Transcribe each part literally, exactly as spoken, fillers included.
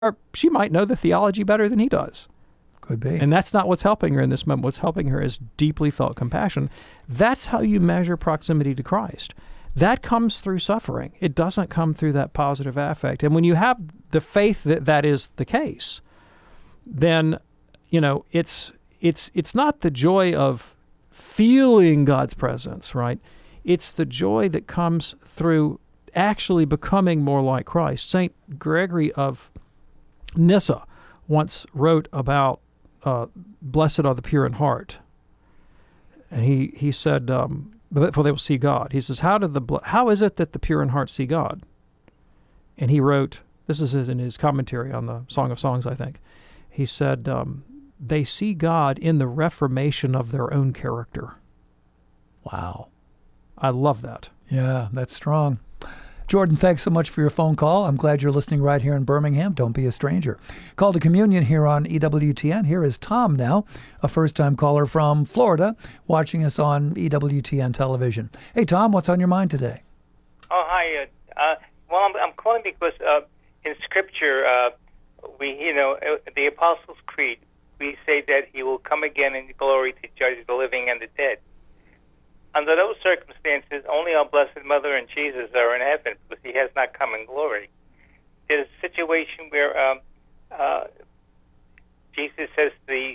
or she might know the theology better than he does. Could be. And that's not what's helping her in this moment. What's helping her is deeply felt compassion. That's how you measure proximity to Christ. That comes through suffering. It doesn't come through that positive affect. And when you have the faith that that is the case, then, you know, it's it's it's not the joy of feeling God's presence, right? It's the joy that comes through actually becoming more like Christ. Saint Gregory of Nyssa once wrote about uh, blessed are the pure in heart. And he, he said, um, for they will see God. He says, how did the how is it that the pure in heart see God? And he wrote, this is in his commentary on the Song of Songs, I think. He said, um, they see God in the reformation of their own character. Wow. I love that. Yeah, that's strong. Jordan, thanks so much for your phone call. I'm glad you're listening right here in Birmingham. Don't be a stranger. Call to Communion here on E W T N. Here is Tom now, a first-time caller from Florida, watching us on E W T N television. Hey, Tom, what's on your mind today? Oh, hi. Uh, uh, well, I'm, I'm calling because uh, in Scripture, uh, we, you know, the Apostles' Creed, we say that he will come again in glory to judge the living and the dead. Under those circumstances, only our Blessed Mother and Jesus are in heaven because he has not come in glory. There's a situation where um, uh, Jesus says to the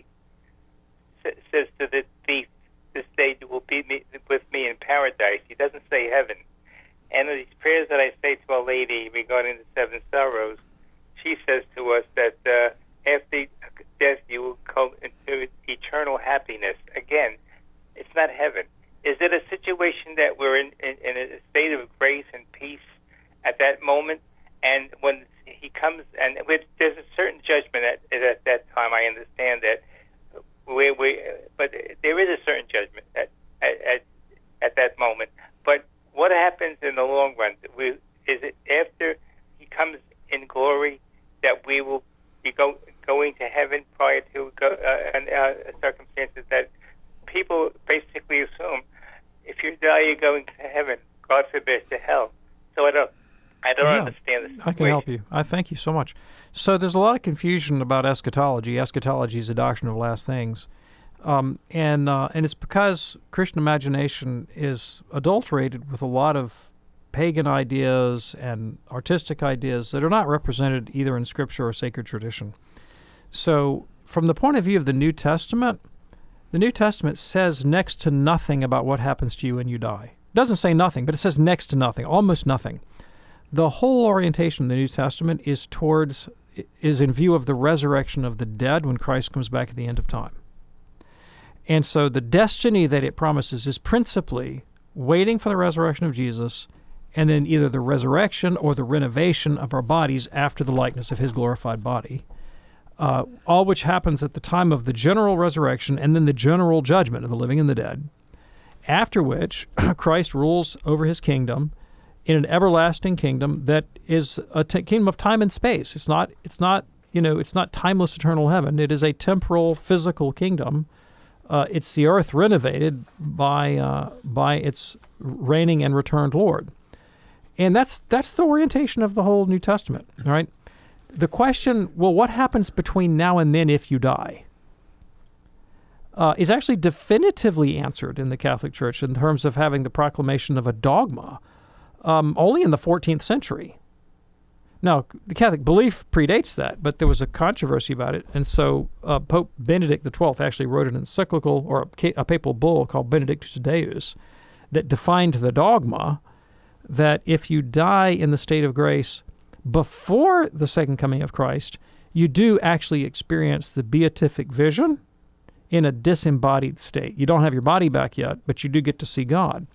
says to the thief, "This day you will be me, with me in paradise." He doesn't say heaven. And in these prayers that I say to Our Lady regarding the seven sorrows, she says to us that uh, after death you will come into eternal happiness. Again, it's not heaven. Is it a situation that we're in, in, in a state of grace and peace at that moment? And when he comes, and with, there's a certain judgment at, at that time, I understand that, we, we, but there is a certain judgment at, at, at that moment. But what happens in the long run? We, is it after he comes in glory that we will be go, going to heaven prior to go, uh, uh, circumstances that people basically assume if you die, you're going to heaven. God forbid, to hell. So I don't, I don't yeah, understand the situation. I can help you. I thank you so much. So there's a lot of confusion about eschatology. Eschatology is the doctrine of last things, um, and uh, and it's because Christian imagination is adulterated with a lot of pagan ideas and artistic ideas that are not represented either in Scripture or sacred tradition. So from the point of view of the New Testament, the New Testament says next to nothing about what happens to you when you die. It doesn't say nothing, but it says next to nothing, almost nothing. The whole orientation of the New Testament is towards, is in view of the resurrection of the dead when Christ comes back at the end of time. And so the destiny that it promises is principally waiting for the resurrection of Jesus and then either the resurrection or the renovation of our bodies after the likeness of his glorified body. Uh, all which happens at the time of the general resurrection and then the general judgment of the living and the dead, after which Christ rules over his kingdom in an everlasting kingdom that is a t- kingdom of time and space. It's not, it's not, you know, it's not timeless eternal heaven. It is a temporal, physical kingdom. Uh, it's the earth renovated by uh, by its reigning and returned Lord, and that's that's the orientation of the whole New Testament, right? The question, well, what happens between now and then if you die, uh, is actually definitively answered in the Catholic Church in terms of having the proclamation of a dogma um, only in the fourteenth century. Now, the Catholic belief predates that, but there was a controversy about it, and so uh, Pope Benedict the twelfth actually wrote an encyclical or a, a papal bull called Benedictus Deus that defined the dogma that if you die in the state of grace before the second coming of Christ, you do actually experience the beatific vision in a disembodied state. You don't have your body back yet, but you do get to see God.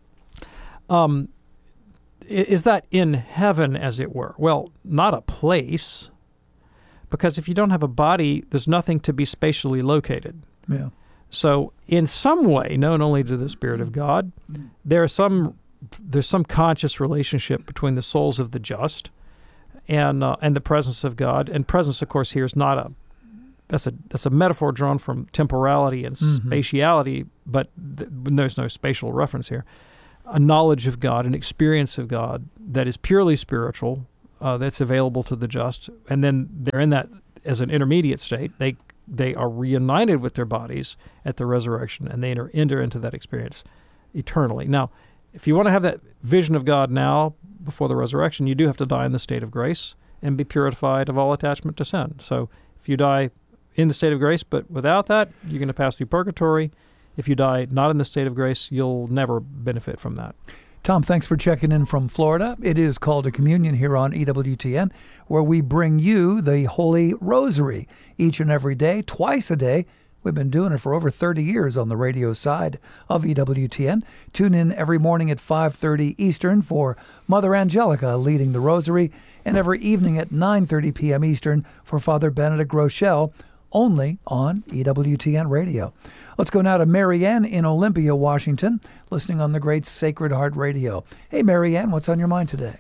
Um, is that in heaven, as it were? Well, not a place, because if you don't have a body, there's nothing to be spatially located. Yeah. So in some way, known only to the Spirit of God, there are some there's some conscious relationship between the souls of the just and uh, and the presence of God. And presence, of course, here is not a that's a that's a metaphor drawn from temporality and mm-hmm. spatiality, but th- there's no spatial reference here. A knowledge of God, an experience of God that is purely spiritual, uh, that's available to the just, and then they're in that as an intermediate state. They they are reunited with their bodies at the resurrection, and they enter, enter into that experience eternally. Now, if you want to have that vision of God now before the resurrection, you do have to die in the state of grace and be purified of all attachment to sin. So if you die in the state of grace, but without that, you're going to pass through purgatory. If you die not in the state of grace, you'll never benefit from that. Tom, thanks for checking in from Florida. It is Called to Communion here on E W T N, where we bring you the Holy Rosary each and every day, twice a day. We've been doing it for over thirty years on the radio side of E W T N. Tune in every morning at five thirty Eastern for Mother Angelica leading the Rosary, and every evening at nine thirty p.m. Eastern for Father Benedict Rochelle, only on E W T N Radio. Let's go now to Marianne in Olympia, Washington, listening on the great Sacred Heart Radio. Hey, Marianne, what's on your mind today?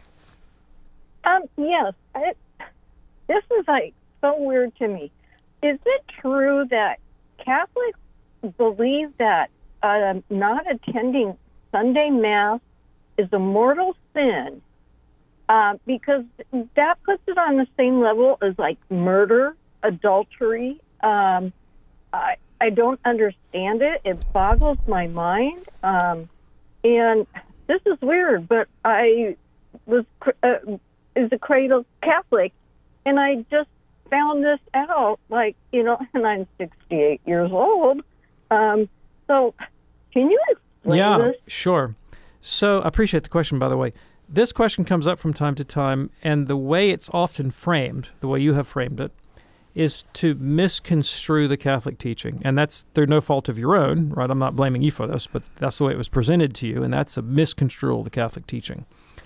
Um, yes. I, this is like so weird to me. Is it true that Catholics believe that uh, not attending Sunday Mass is a mortal sin? Uh, because that puts it on the same level as like murder, adultery. Um, I I don't understand it. It boggles my mind. Um, and this is weird, but I was uh, is a cradle Catholic, and I just found this out. Like, you know, and I'm sixty-eight years old. Um, so, can you explain yeah, this? Yeah, sure. So I appreciate the question, by the way. This question comes up from time to time, and the way it's often framed, the way you have framed it, is to misconstrue the Catholic teaching. And that's through no fault of your own, right? I'm not blaming you for this, but that's the way it was presented to you, and that's a misconstrual of the Catholic teaching.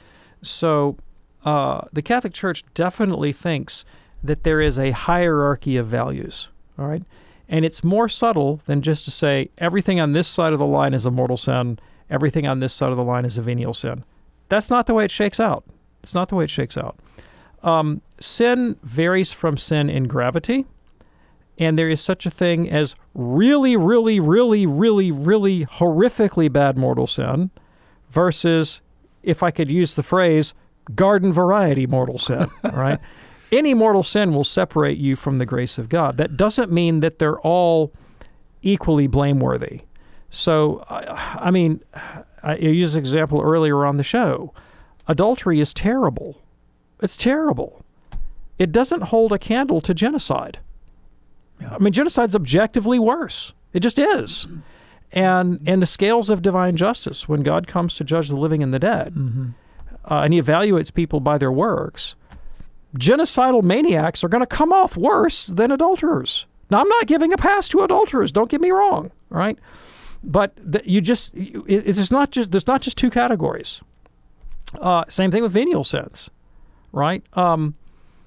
So uh, the Catholic Church definitely thinks that there is a hierarchy of values, all right? And it's more subtle than just to say everything on this side of the line is a mortal sin, everything on this side of the line is a venial sin. That's not the way it shakes out. It's not the way it shakes out. Um, sin varies from sin in gravity, and there is such a thing as really, really, really, really, really horrifically bad mortal sin versus, if I could use the phrase, garden variety mortal sin, right? Any mortal sin will separate you from the grace of God. That doesn't mean that they're all equally blameworthy. So, I, I mean, I used an example earlier on the show. Adultery is terrible. It's terrible. It doesn't hold a candle to genocide. Yeah. I mean, genocide's objectively worse. It just is. Mm-hmm. And and the scales of divine justice, when God comes to judge the living and the dead, mm-hmm. uh, and he evaluates people by their works, genocidal maniacs are going to come off worse than adulterers. Now, I'm not giving a pass to adulterers. Don't get me wrong, right? But the, you just it, it's not just there's not just two categories. Uh, same thing with venial sins. Right? Um,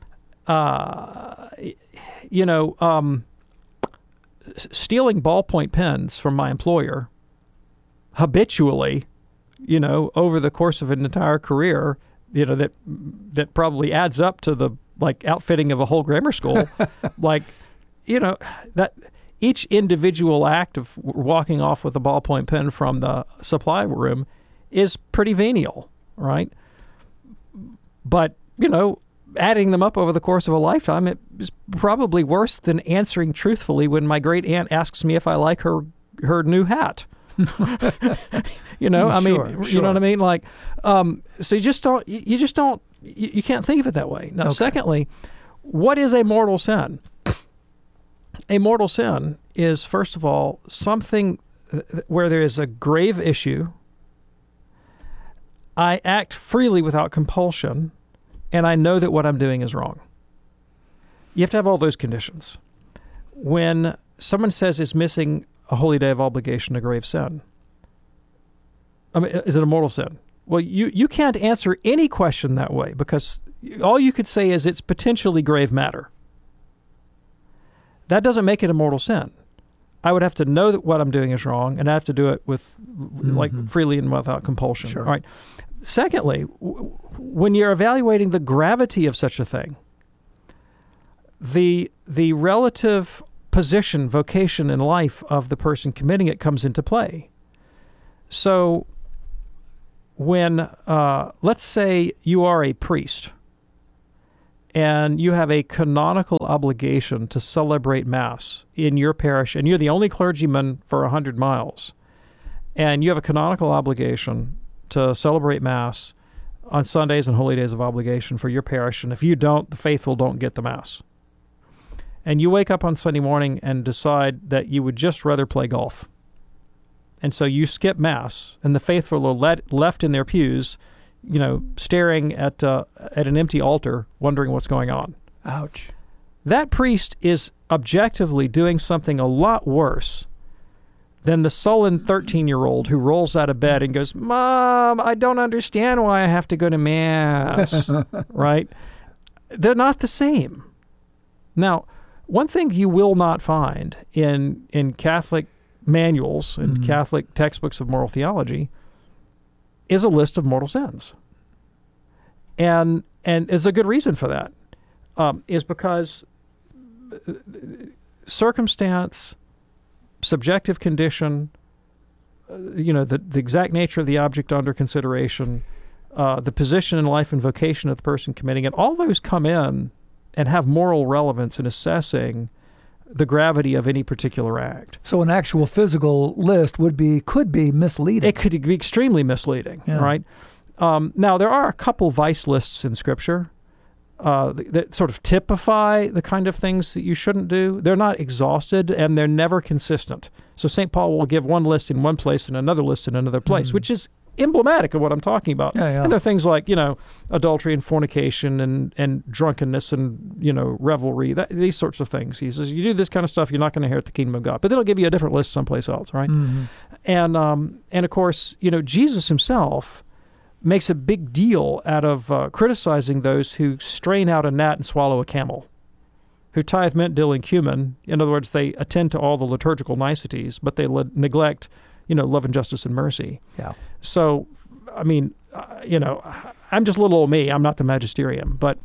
uh, you know, um, stealing ballpoint pens from my employer habitually, you know, over the course of an entire career, you know, that that probably adds up to the, like, outfitting of a whole grammar school. Like, you know, that each individual act of walking off with a ballpoint pen from the supply room is pretty venial, right? But you know, adding them up over the course of a lifetime, it is probably worse than answering truthfully when my great aunt asks me if I like her her new hat. you know, I sure, mean, sure. you know what I mean? Like, um, so you just don't, you just don't, you, you can't think of it that way. Now, okay. Secondly, what is a mortal sin? A mortal sin is, first of all, something where there is a grave issue. I act freely without compulsion, and I know that what I'm doing is wrong. You have to have all those conditions. When someone says is missing a holy day of obligation a grave sin, I mean, is it a mortal sin? Well, you, you can't answer any question that way, because all you could say is it's potentially grave matter. That doesn't make it a mortal sin. I would have to know that what I'm doing is wrong, and I have to do it with, mm-hmm. like, freely and without compulsion. Sure. All right. Secondly, w- when you're evaluating the gravity of such a thing, the the relative position, vocation in life of the person committing it comes into play. So when, uh, let's say you are a priest, and you have a canonical obligation to celebrate Mass in your parish, and you're the only clergyman for one hundred miles, and you have a canonical obligation to celebrate Mass on Sundays and holy days of obligation for your parish, and if you don't, the faithful don't get the Mass. And you wake up on Sunday morning and decide that you would just rather play golf. And so you skip Mass, and the faithful are let, left in their pews, you know, staring at uh, at an empty altar, wondering what's going on. Ouch. That priest is objectively doing something a lot worse than the sullen thirteen-year-old who rolls out of bed and goes, "Mom, I don't understand why I have to go to Mass," right? They're not the same. Now, one thing you will not find in in Catholic manuals and Mm-hmm. Catholic textbooks of moral theology is a list of mortal sins. And and there's a good reason for that, um, is because circumstance, subjective condition, uh, you know, the, the exact nature of the object under consideration, uh, the position in life and vocation of the person committing it, all those come in and have moral relevance in assessing the gravity of any particular act. So an actual physical list would be could be misleading. It could be extremely misleading, Yeah. right? Um, now, there are a couple vice lists in Scripture uh, that, that sort of typify the kind of things that you shouldn't do. They're not exhausted, and they're never consistent. So Saint Paul will give one list in one place and another list in another place, Mhm. which is emblematic of what I'm talking about. Yeah, yeah. And there are things like, you know, adultery and fornication and, and drunkenness and, you know, revelry, that, these sorts of things. He says, you do this kind of stuff, you're not going to inherit the kingdom of God. But then he'll give you a different list someplace else, right? Mhm. And, um, and of course, you know, Jesus himself makes a big deal out of uh, criticizing those who strain out a gnat and swallow a camel, who tithe mint, dill, and cumin. In other words, they attend to all the liturgical niceties, but they le- neglect, you know, love and justice and mercy. Yeah. So, I mean, uh, you know, I'm just little old me. I'm not the magisterium, but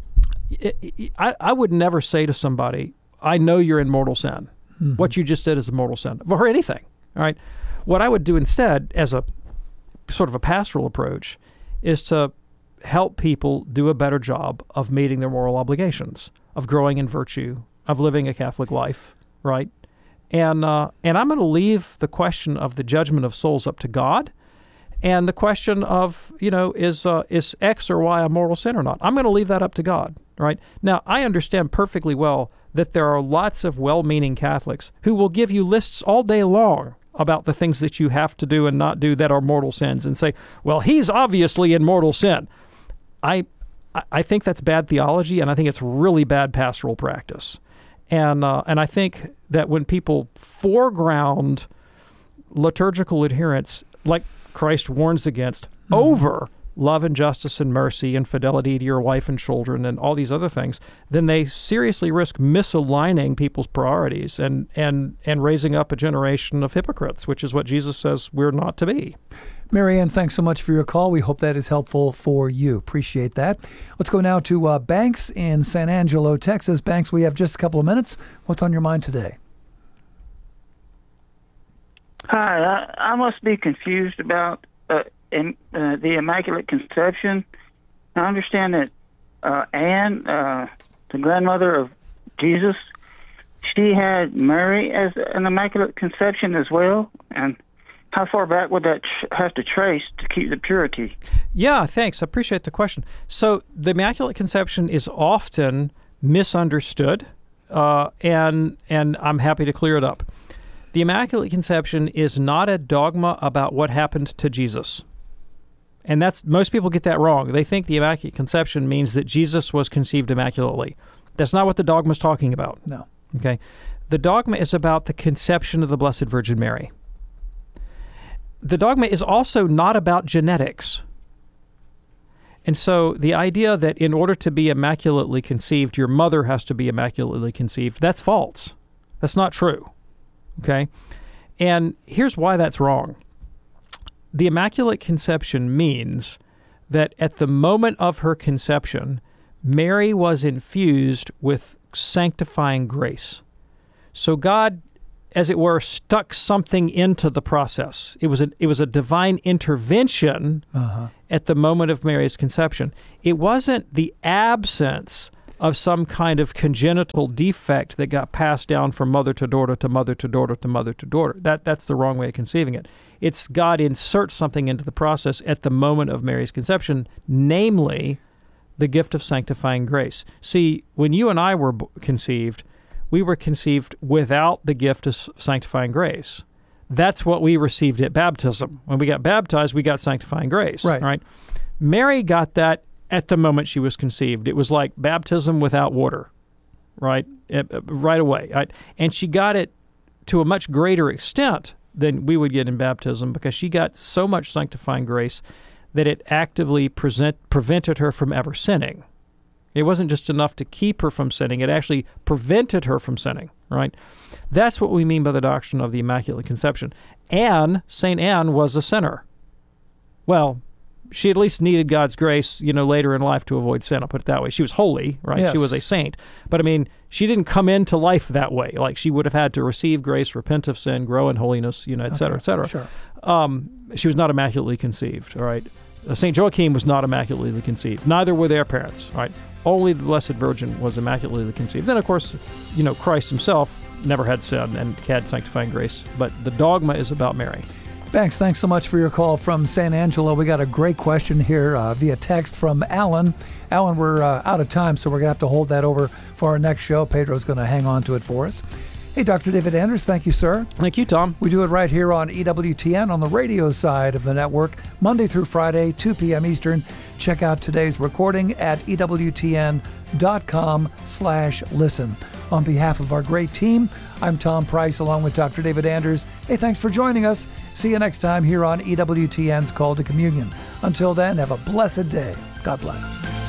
it, it, I, I would never say to somebody, I know you're in mortal sin. Mhm. What you just did is a mortal sin, or anything, all right? What I would do instead, as a sort of a pastoral approach, is to help people do a better job of meeting their moral obligations, of growing in virtue, of living a Catholic life, right? And uh, and I'm going to leave the question of the judgment of souls up to God, and the question of, you know, is uh, is X or Y a mortal sin or not? I'm going to leave that up to God, right? Now, I understand perfectly well that there are lots of well-meaning Catholics who will give you lists all day long about the things that you have to do and not do that are mortal sins, and say, well, he's obviously in mortal sin. I I think that's bad theology, and I think it's really bad pastoral practice. And uh, and I think that when people foreground liturgical adherence, like Christ warns against, mm-hmm. over love and justice and mercy and fidelity to your wife and children and all these other things, then they seriously risk misaligning people's priorities and, and, and raising up a generation of hypocrites, which is what Jesus says we're not to be. Marianne, thanks so much for your call. We hope that is helpful for you. Appreciate that. Let's go now to uh, Banks in San Angelo, Texas. Banks, we have just a couple of minutes. What's on your mind today? Hi, I, I must be confused about uh, in, uh, the Immaculate Conception. I understand that uh, Anne, uh, the grandmother of Jesus, she had Mary as an Immaculate Conception as well, and how far back would that tr- have to trace to keep the purity? Yeah, thanks. I appreciate the question. So the Immaculate Conception is often misunderstood, uh, and and I'm happy to clear it up. The Immaculate Conception is not a dogma about what happened to Jesus. And that's most people get that wrong. They think the Immaculate Conception means that Jesus was conceived immaculately. That's not what the dogma is talking about. No. Okay? The dogma is about the conception of the Blessed Virgin Mary. The dogma is also not about genetics. And so the idea that in order to be immaculately conceived, your mother has to be immaculately conceived, that's false. That's not true. Okay? And here's why that's wrong. The Immaculate Conception means that at the moment of her conception, Mary was infused with sanctifying grace. So God, as it were, stuck something into the process. It was a, it was a divine intervention, Uh-huh. at the moment of Mary's conception. It wasn't the absence of some kind of congenital defect that got passed down from mother to daughter to mother to daughter to mother to daughter. That that's the wrong way of conceiving it. It's God inserts something into the process at the moment of Mary's conception, namely the gift of sanctifying grace. See, when you and I were b- conceived, we were conceived without the gift of sanctifying grace. That's what we received at baptism. When we got baptized, we got sanctifying grace. Right. Right? Mary got that at the moment she was conceived. It was like baptism without water, right? Uh, right away. Right? And she got it to a much greater extent than we would get in baptism because she got so much sanctifying grace that it actively present, prevented her from ever sinning. It wasn't just enough to keep her from sinning. It actually prevented her from sinning, right? That's what we mean by the doctrine of the Immaculate Conception. Anne, Saint Anne, was a sinner. Well, she at least needed God's grace, you know, later in life to avoid sin. I'll put it that way. She was holy, right? Yes. She was a saint. But, I mean, she didn't come into life that way. Like, she would have had to receive grace, repent of sin, grow in holiness, you know, et cetera, Okay, et cetera. sure. Um, she was not immaculately conceived, all right? Uh, Saint Joachim was not immaculately conceived. Neither were their parents, all right? Only the Blessed Virgin was immaculately conceived. Then, of course, you know, Christ himself never had sin and had sanctifying grace. But the dogma is about Mary. Banks, thanks so much for your call from San Angelo. We got a great question here uh, via text from Alan. Alan, we're uh, out of time, so we're going to have to hold that over for our next show. Pedro's going to hang on to it for us. Hey, Doctor David Anders, thank you, sir. Thank you, Tom. We do it right here on E W T N on the radio side of the network, Monday through Friday, two p.m. Eastern. Check out today's recording at ewtn.com slash listen. On behalf of our great team, I'm Tom Price along with Doctor David Anders. Hey, thanks for joining us. See you next time here on E W T N's Call to Communion. Until then, have a blessed day. God bless.